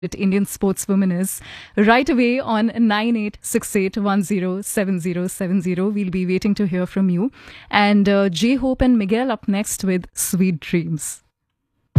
Indian sportswoman is right away on 9868107070. We'll be waiting to hear from you. And J Hope and Miguel up next with Sweet Dreams.